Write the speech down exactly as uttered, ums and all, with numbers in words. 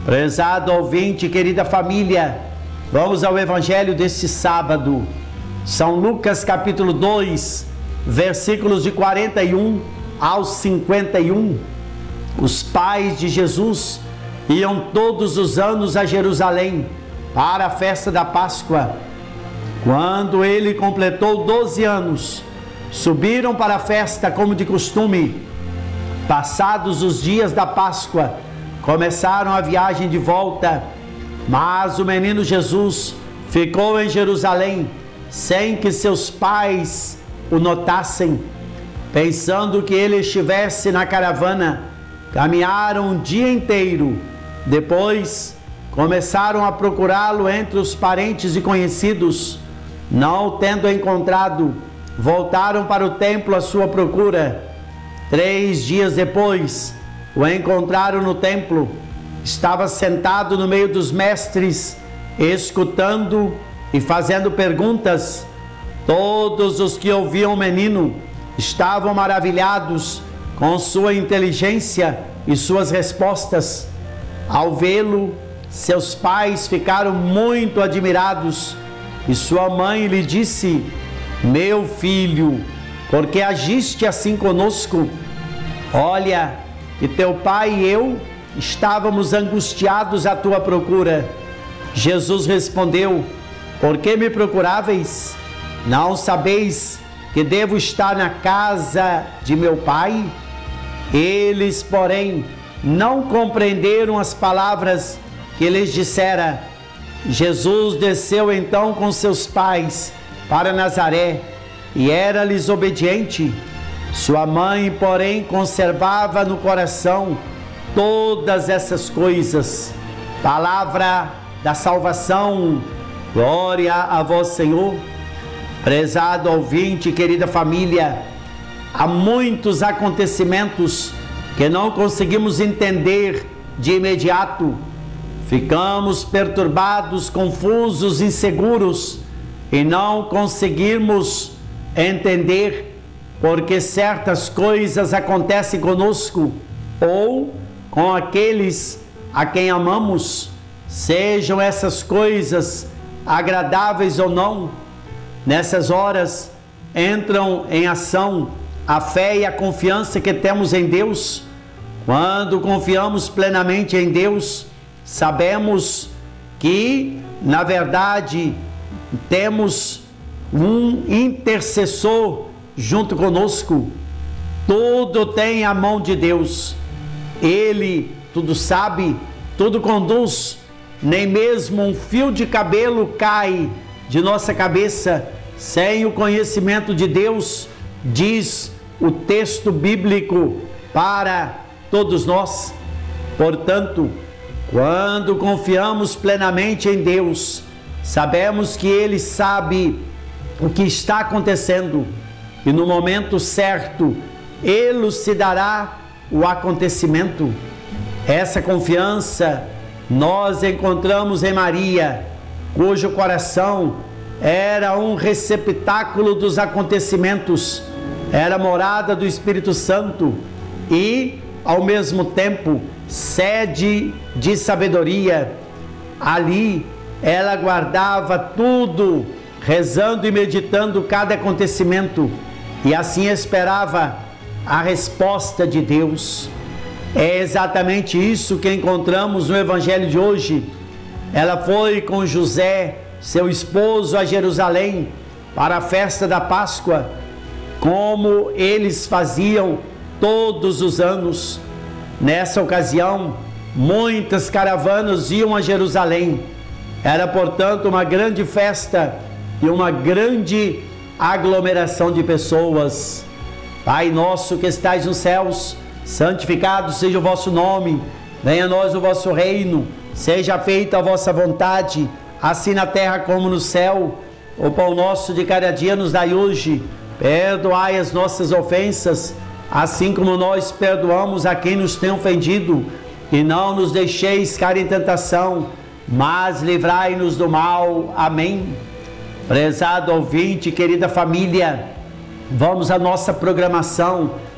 Prezado ouvinte, querida família, vamos ao Evangelho deste sábado. São Lucas capítulo dois, versículos de quarenta e um ao cinquenta e um. Os pais de Jesus iam todos os anos a Jerusalém para a festa da Páscoa. Quando ele completou doze anos, subiram para a festa como de costume. Passados os dias da Páscoa, começaram a viagem de volta, mas o menino Jesus ficou em Jerusalém, sem que seus pais o notassem. Pensando que ele estivesse na caravana, caminharam um dia inteiro. Depois, começaram a procurá-lo entre os parentes e conhecidos. Não o tendo encontrado, voltaram para o templo à sua procura. Três dias depois, o encontraram no templo. Estava sentado no meio dos mestres, escutando e fazendo perguntas. Todos os que ouviam o menino estavam maravilhados com sua inteligência e suas respostas. Ao vê-lo, seus pais ficaram muito admirados e sua mãe lhe disse: "Meu filho, por que agiste assim conosco? Olha, que teu pai e eu estávamos angustiados à tua procura." Jesus respondeu: "Por que me procuráveis? Não sabeis que devo estar na casa de meu pai?" Eles, porém, não compreenderam as palavras que lhes dissera. Jesus desceu então com seus pais para Nazaré e era-lhes obediente. Sua mãe, porém, conservava no coração todas essas coisas. Palavra da salvação. Glória a vós, Senhor. Prezado ouvinte, querida família, há muitos acontecimentos que não conseguimos entender de imediato. Ficamos perturbados, confusos, inseguros e não conseguimos entender porque certas coisas acontecem conosco ou com aqueles a quem amamos, sejam essas coisas agradáveis ou não. Nessas horas entram em ação a fé e a confiança que temos em Deus. Quando confiamos plenamente em Deus, sabemos que, na verdade, temos um intercessor junto conosco. Tudo tem a mão de Deus. Ele tudo sabe, tudo conduz. Nem mesmo um fio de cabelo cai de nossa cabeça sem o conhecimento de Deus, diz o texto bíblico para todos nós. Portanto, quando confiamos plenamente em Deus, sabemos que Ele sabe o que está acontecendo e no momento certo elucidará o acontecimento. Essa confiança nós encontramos em Maria, cujo coração era um receptáculo dos acontecimentos, era morada do Espírito Santo e, ao mesmo tempo, sede de sabedoria. Ali ela guardava tudo, rezando e meditando cada acontecimento, e assim esperava a resposta de Deus. É exatamente isso que encontramos no Evangelho de hoje. Ela foi com José, seu esposo, a Jerusalém para a festa da Páscoa, como eles faziam todos os anos. Nessa ocasião, muitas caravanas iam a Jerusalém. Era, portanto, uma grande festa e uma grande aglomeração de pessoas. Pai nosso que estais nos céus, santificado seja o vosso nome. Venha a nós o vosso reino. Seja feita a vossa vontade, assim na terra como no céu. O pão nosso de cada dia nos dai hoje. Perdoai as nossas ofensas, assim como nós perdoamos a quem nos tem ofendido. E não nos deixeis cair em tentação, mas livrai-nos do mal. Amém. Prezado ouvinte, querida família, vamos à nossa programação